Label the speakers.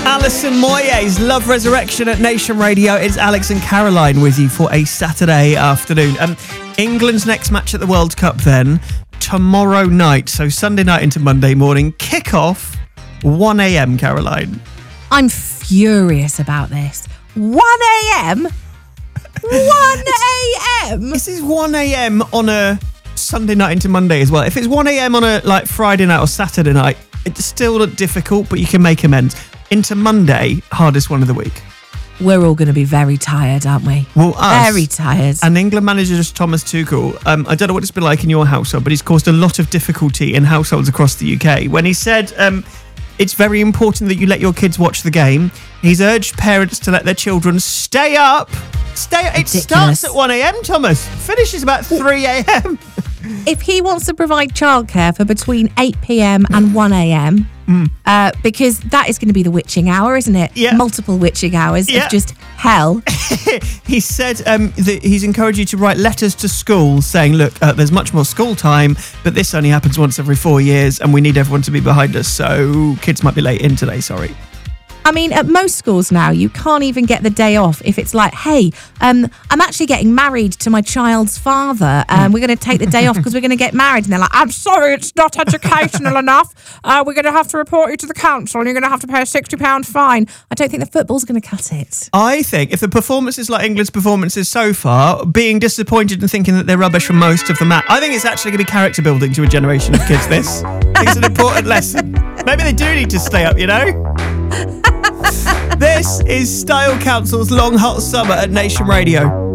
Speaker 1: Alison Moyes, Love Resurrection at Nation Radio. It's Alex and Caroline with you for a Saturday afternoon. England's next match at the World Cup then, tomorrow night. So Sunday night into Monday morning. Kick-off, 1 a.m, Caroline.
Speaker 2: I'm furious about this. 1 a.m? 1 a.m?
Speaker 1: This is 1 a.m. on a Sunday night into Monday as well. If it's 1 a.m. on a Friday night or Saturday night, it's still difficult, but you can make amends. Into Monday, hardest one of the week.
Speaker 2: We're all going to be very tired, aren't we?
Speaker 1: Well, us.
Speaker 2: Very tired.
Speaker 1: And England manager Thomas Tuchel, I don't know what it's been like in your household, but he's caused a lot of difficulty in households across the UK. When he said it's very important that you let your kids watch the game, he's urged parents to let their children stay up. It starts at 1 a.m, Thomas. Finishes about 3 a.m.
Speaker 2: If he wants to provide childcare for between 8 p.m. and 1 a.m, because that is going to be the witching hour, isn't it?
Speaker 1: Yeah.
Speaker 2: Multiple witching hours of just hell.
Speaker 1: He said that he's encouraged you to write letters to school saying, look, there's much more school time, but this only happens once every 4 years and we need everyone to be behind us, so kids might be late in today, sorry.
Speaker 2: I mean, at most schools now, you can't even get the day off if it's like, hey, I'm actually getting married to my child's father. We're going to take the day off because we're going to get married. And they're like, I'm sorry, it's not educational enough. We're going to have to report you to the council and you're going to have to pay a £60 fine. I don't think the football's going to cut it.
Speaker 1: I think if the performance is like England's performances so far, being disappointed and thinking that they're rubbish for most of the match, I think it's actually going to be character building to a generation of kids, this. I think it's an important lesson. Maybe they do need to stay up, you know? This is Style Council's Long Hot Summer at Nation Radio.